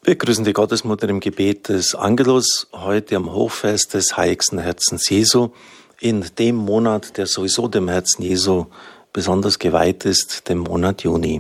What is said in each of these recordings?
Wir grüßen die Gottesmutter im Gebet des Angelus, heute am Hochfest des heiligsten Herzens Jesu, in dem Monat, der sowieso dem Herzen Jesu besonders geweiht ist, dem Monat Juni.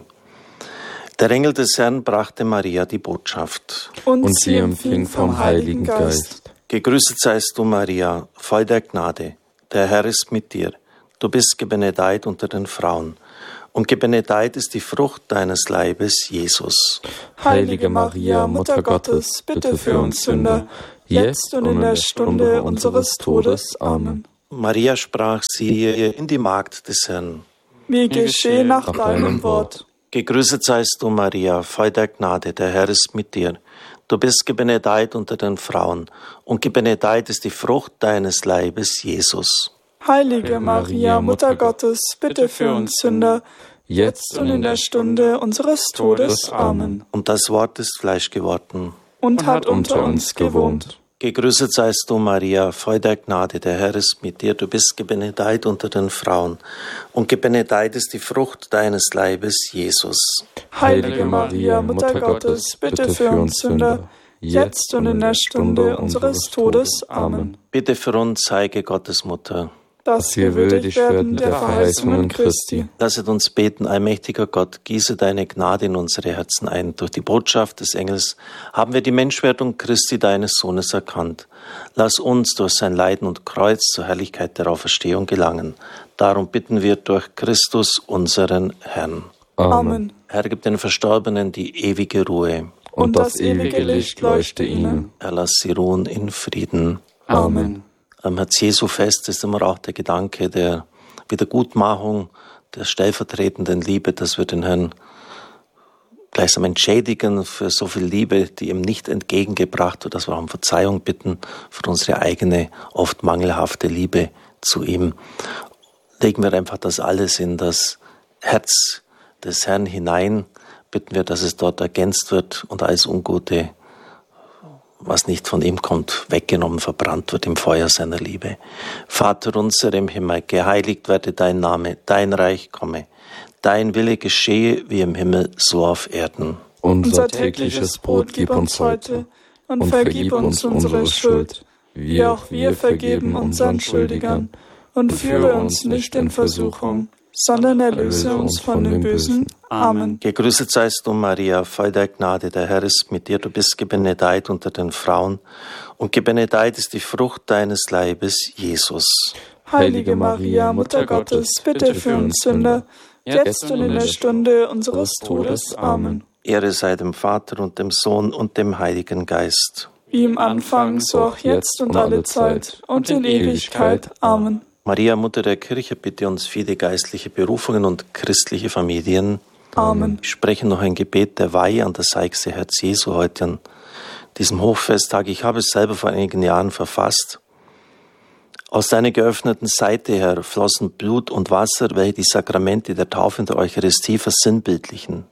Der Engel des Herrn brachte Maria die Botschaft. Und sie empfing vom Heiligen Geist. Gegrüßet seist du, Maria, voll der Gnade. Der Herr ist mit dir. Du bist gebenedeit unter den Frauen. Und gebenedeit ist die Frucht deines Leibes, Jesus. Heilige Maria, Mutter Gottes, bitte für uns Sünder, jetzt und in der Stunde unseres Todes. Amen. Maria sprach, siehe, in die Magd des Herrn. Mir geschehe nach deinem Wort. Gegrüßet seist du, Maria, voll der Gnade, der Herr ist mit dir. Du bist gebenedeit unter den Frauen, und gebenedeit ist die Frucht deines Leibes, Jesus. Heilige Maria, Mutter Gottes, bitte für uns Sünder, jetzt und in der Stunde unseres Todes. Amen. Und das Wort ist Fleisch geworden und hat unter uns gewohnt. Gegrüßet seist du, Maria, voll der Gnade, der Herr ist mit dir. Du bist gebenedeit unter den Frauen, und gebenedeit ist die Frucht deines Leibes, Jesus. Heilige Maria, Mutter Gottes, bitte für uns Sünder, jetzt und in der Stunde unseres Todes. Amen. Bitte für uns, heilige Gottesmutter, dass wir würdig werden der Verheißungen Christi. Lasset uns beten, allmächtiger Gott, gieße deine Gnade in unsere Herzen ein. Durch die Botschaft des Engels haben wir die Menschwerdung Christi, deines Sohnes, erkannt. Lass uns durch sein Leiden und Kreuz zur Herrlichkeit der Auferstehung gelangen. Darum bitten wir durch Christus, unseren Herrn. Amen. Herr, gib den Verstorbenen die ewige Ruhe. Und das ewige Licht leuchte ihnen. Herr, lass sie ruhen in Frieden. Amen. Am Herz-Jesu-Fest ist immer auch der Gedanke der Wiedergutmachung, der stellvertretenden Liebe, dass wir den Herrn gleichsam entschädigen für so viel Liebe, die ihm nicht entgegengebracht wird, dass wir um Verzeihung bitten für unsere eigene, oft mangelhafte Liebe zu ihm. Legen wir einfach das alles in das Herz des Herrn hinein, bitten wir, dass es dort ergänzt wird und alles Ungute, was nicht von ihm kommt, weggenommen, verbrannt wird im Feuer seiner Liebe. Vater unser im Himmel, geheiligt werde dein Name, dein Reich komme, dein Wille geschehe wie im Himmel, so auf Erden. Unser tägliches Brot gib uns heute und vergib uns unsere Schuld, wie auch wir vergeben unseren Schuldigern. Und führe uns nicht in Versuchung, sondern erlöse uns von dem Bösen. Amen. Gegrüßet seist du, Maria, voll der Gnade, der Herr ist mit dir. Du bist gebenedeit unter den Frauen, und gebenedeit ist die Frucht deines Leibes, Jesus. Heilige Maria, Mutter Gottes, bitte für uns Sünder, jetzt und in der Stunde unseres Todes. Amen. Ehre sei dem Vater und dem Sohn und dem Heiligen Geist. Wie im Anfang, so auch jetzt und alle Zeit und in Ewigkeit. Amen. Maria, Mutter der Kirche, bitte uns viele geistliche Berufungen und christliche Familien. Amen. Wir sprechen noch ein Gebet der Weihe an das heiligste Herz Jesu heute an diesem Hochfesttag. Ich habe es selber vor einigen Jahren verfasst. Aus deiner geöffneten Seite, Herr, flossen Blut und Wasser, welche die Sakramente der Taufe und der Eucharistie versinnbildlichen.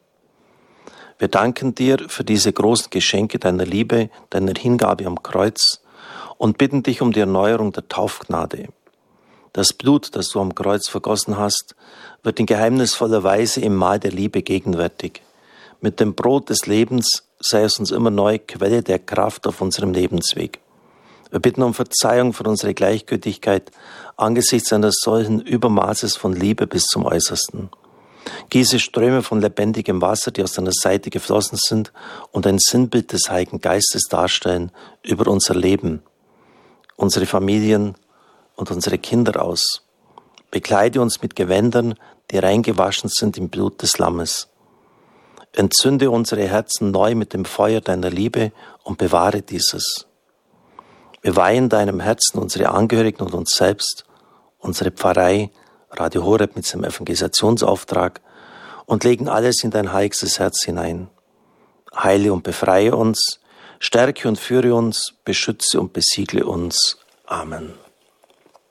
Wir danken dir für diese großen Geschenke deiner Liebe, deiner Hingabe am Kreuz und bitten dich um die Erneuerung der Taufgnade. Das Blut, das du am Kreuz vergossen hast, wird in geheimnisvoller Weise im Mahl der Liebe gegenwärtig. Mit dem Brot des Lebens sei es uns immer neu Quelle der Kraft auf unserem Lebensweg. Wir bitten um Verzeihung für unsere Gleichgültigkeit angesichts eines solchen Übermaßes von Liebe bis zum Äußersten. Gieße Ströme von lebendigem Wasser, die aus deiner Seite geflossen sind und ein Sinnbild des Heiligen Geistes darstellen, über unser Leben, unsere Familien und unsere Kinder aus. Bekleide uns mit Gewändern, die reingewaschen sind im Blut des Lammes. Entzünde unsere Herzen neu mit dem Feuer deiner Liebe und bewahre dieses. Wir weihen deinem Herzen unsere Angehörigen und uns selbst, unsere Pfarrei, Radio Horeb mit seinem Evangelisationsauftrag und legen alles in dein heiligstes Herz hinein. Heile und befreie uns, stärke und führe uns, beschütze und besiegle uns. Amen.